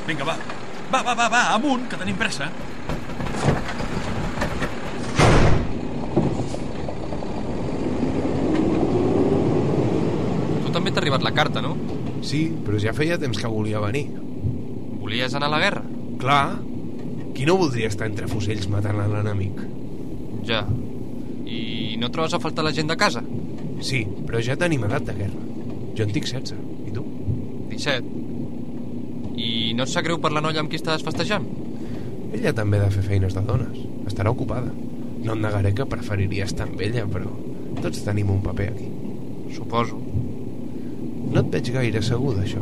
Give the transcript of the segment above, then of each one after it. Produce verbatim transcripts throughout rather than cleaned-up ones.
Vinga, va. Va, va, va, va, amunt, que tenim pressa. Tu també t'ha arribat la carta, no? Sí, però ja feia temps que volia venir. Volies anar a la guerra? Clar. Qui no voldria estar entre fusells matant a l'enemic? Ja. I no trobes a faltar la gent de casa? Sí, però ja tenim edat de guerra. Jo en tinc setze. I tu? disset. I no et sap greu per la noia amb qui estàs festejant? Ella també ha de fer feines de dones. Estarà ocupada. No et negaré que preferiria estar amb ella, però tots tenim un paper aquí. Suposo. No et veig gaire segur d'això.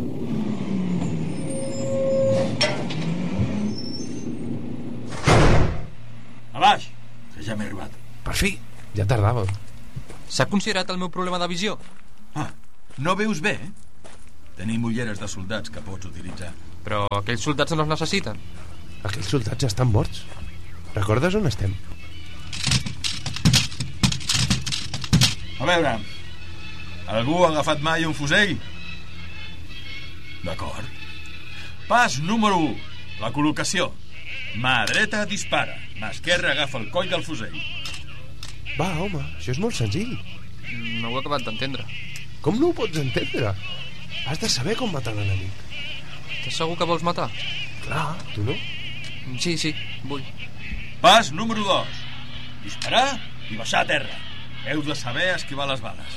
A baix, que ja m'he arribat. Per fi, ja tardàvem. S'ha considerat el meu problema de visió? Ah, no veus bé, eh? Tenim ulleres de soldats que pots utilitzar. Però aquells soldats no els necessiten. Aquells soldats estan morts. Recordes on estem? A veure, algú ha agafat mai un fusell? D'acord. Pas número u, la col·locació. Mà dreta dispara, mà esquerra agafa el coll del fusell. Va, home, això és molt senzill. No ho he acabat d'entendre. Com no ho pots entendre? Has de saber com matar l'enemic. Estàs segur que vols matar? Clar, tu no? Sí, sí, vull. Pas número dos, disparar i baixar a terra. Heu de saber esquivar les bales.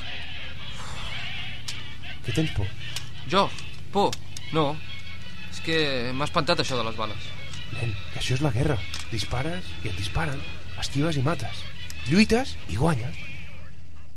Què tens por? Jo? Por? No. És que m'ha espantat això de les bales. Nen, que això és la guerra. Dispares i et disparen. Esquives i mates. Lluites i guanyes.